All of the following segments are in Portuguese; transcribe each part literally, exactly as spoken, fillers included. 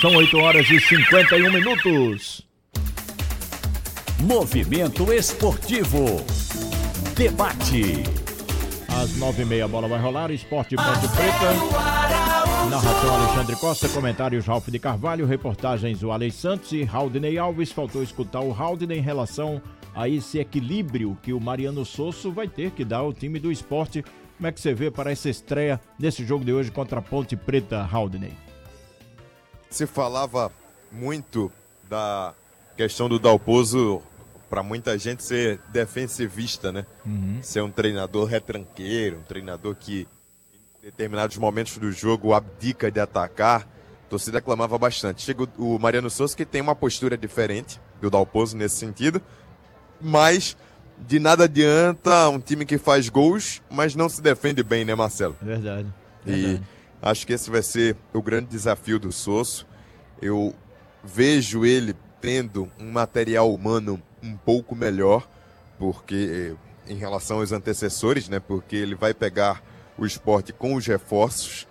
São oito horas e cinquenta e um minutos. Movimento Esportivo. Debate. Às nove e meia a bola vai rolar. Esporte Ponte Preta. Narração Alexandre Costa. Comentários Ralf de Carvalho. Reportagens o Alex Santos e Haldney Alves. Faltou escutar o Haldney em relação a esse equilíbrio que o Mariano Sosso vai ter que dar ao time do Esporte. Como é que você vê para essa estreia nesse jogo de hoje contra a Ponte Preta, Haldney? Se falava muito da questão do Dalpozo, para muita gente ser defensivista, né? Uhum. Ser um treinador retranqueiro, um treinador que em determinados momentos do jogo abdica de atacar. A torcida aclamava bastante. Chega o Mariano Souza, que tem uma postura diferente do Dalpozo nesse sentido, mas de nada adianta um time que faz gols, mas não se defende bem, né, Marcelo? Verdade. Verdade. E acho que esse vai ser o grande desafio do Sosso. Eu vejo ele tendo um material humano um pouco melhor, porque em relação aos antecessores, né? Porque ele vai pegar o Sport com os reforços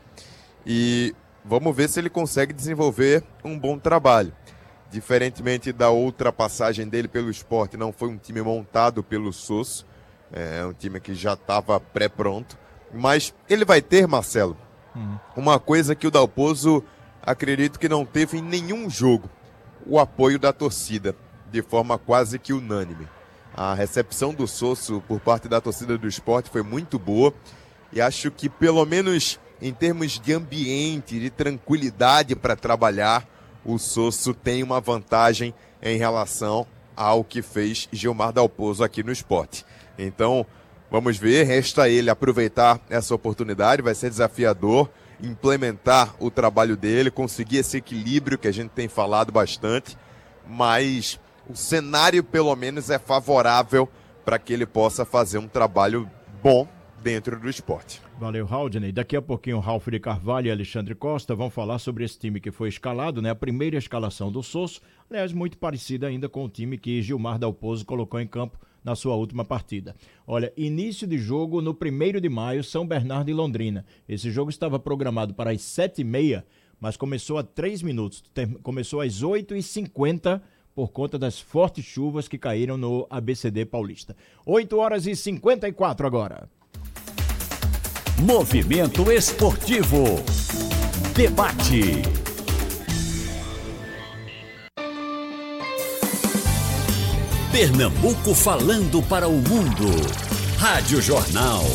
e vamos ver se ele consegue desenvolver um bom trabalho. Diferentemente da outra passagem dele pelo Sport, não foi um time montado pelo Sosso, é um time que já estava pré-pronto, mas ele vai ter, Marcelo, hum. uma coisa que o Dalpozo acredito que não teve em nenhum jogo, o apoio da torcida, de forma quase que unânime. A recepção do Sosso por parte da torcida do Sport foi muito boa e acho que pelo menos em termos de ambiente, de tranquilidade para trabalhar, o Sosso tem uma vantagem em relação ao que fez Gilmar Dalpozo aqui no Sport. Então, vamos ver, resta ele aproveitar essa oportunidade, vai ser desafiador, implementar o trabalho dele, conseguir esse equilíbrio que a gente tem falado bastante, mas o cenário pelo menos é favorável para que ele possa fazer um trabalho bom dentro do Sport. Valeu, Haldney. Daqui a pouquinho, Ralf de Carvalho e Alexandre Costa vão falar sobre esse time que foi escalado, né? A primeira escalação do Sosso, aliás, muito parecida ainda com o time que Gilmar Dalpozo colocou em campo na sua última partida. Olha, início de jogo no primeiro de maio, São Bernardo e Londrina. Esse jogo estava programado para as sete e meia, mas começou a três minutos. Começou às oito e cinquenta por conta das fortes chuvas que caíram no A B C D Paulista. oito horas e cinquenta e quatro agora. Movimento Esportivo. Debate. Pernambuco falando para o mundo. Rádio Jornal.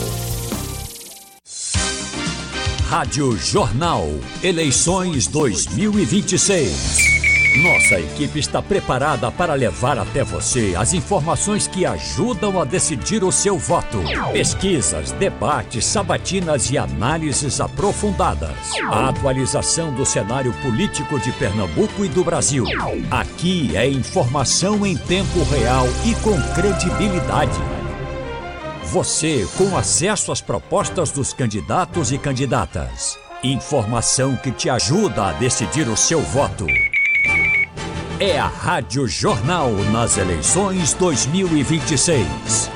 Rádio Jornal. Eleições dois mil e vinte e seis. Nossa equipe está preparada para levar até você as informações que ajudam a decidir o seu voto. Pesquisas, debates, sabatinas e análises aprofundadas. A atualização do cenário político de Pernambuco e do Brasil. Aqui é informação em tempo real e com credibilidade. Você com acesso às propostas dos candidatos e candidatas. Informação que te ajuda a decidir o seu voto. É a Rádio Jornal nas eleições dois mil e vinte e seis.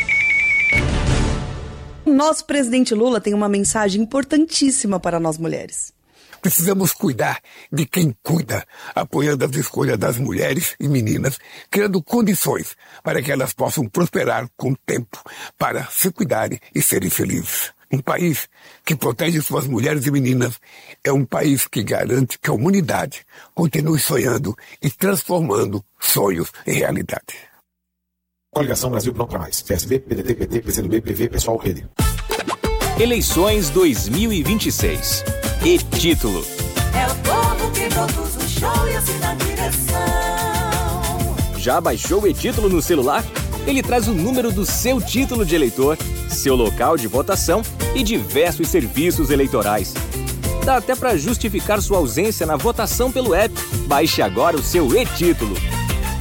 Nosso presidente Lula tem uma mensagem importantíssima para nós mulheres. Precisamos cuidar de quem cuida, apoiando as escolhas das mulheres e meninas, criando condições para que elas possam prosperar com o tempo, para se cuidarem e serem felizes. Um país que protege suas mulheres e meninas é um país que garante que a humanidade continue sonhando e transformando sonhos em realidade. Coligação Brasil Pronto Mais. P S B, P D T, P T, P C do B, P V, Pessoal, Rede. Eleições dois mil e vinte e seis. E título. É o povo que produz o show e assina a direção. Já baixou o e-título no celular? Ele traz o número do seu título de eleitor, seu local de votação e diversos serviços eleitorais. Dá até para justificar sua ausência na votação pelo app. Baixe agora o seu e-título.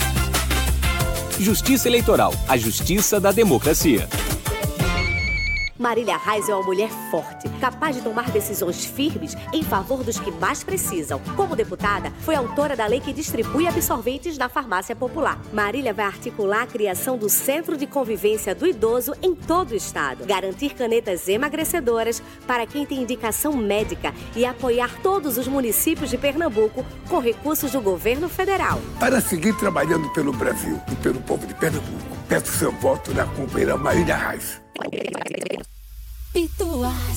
Justiça Eleitoral, a justiça da democracia. Marília Reis é uma mulher forte, capaz de tomar decisões firmes em favor dos que mais precisam. Como deputada, foi autora da lei que distribui absorventes na farmácia popular. Marília vai articular a criação do Centro de Convivência do Idoso em todo o estado, garantir canetas emagrecedoras para quem tem indicação médica e apoiar todos os municípios de Pernambuco com recursos do governo federal. Para seguir trabalhando pelo Brasil e pelo povo de Pernambuco, peço seu voto na companheira Marília Reis. Pituás.